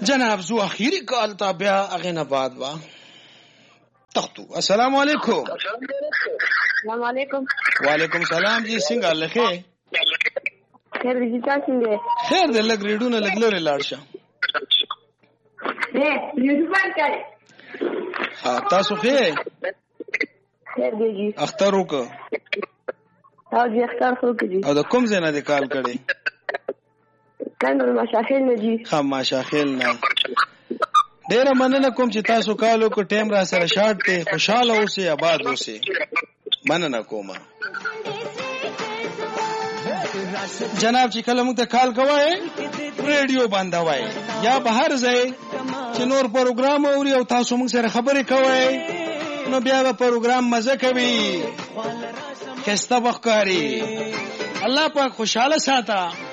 جناب زو اخیری کال تا بیا هغه نه بعد وا تختو. السلام علیکم. السلام علیکم. وعلیکم السلام جی څنګه لخه خیر دې تاسو څنګه خیر دې لګ ریډونه لګ لوري لاړ شه یوټیوبر کړه ها تاسو خیر دې جی اختر وکړه او دې اختر وکړي او د کوم ځای نه دې کال کړي کنه ماشاخیل نه جی ها ماشاخیل نه ډیره مننه کوم چې تاسو کالو کو ټیم را سره شارټ ته خوشاله اوسئ آباد اوسئ مننه کوم جناب چې کله موږ ته کال کوي ریډیو باندې وای یا بهر ځای چې نور پروګرام اوري او تاسو موږ سره خبرې کوي نو بیا به پروګرام مزه کوي خسته وختاري الله پاک خوشاله ساته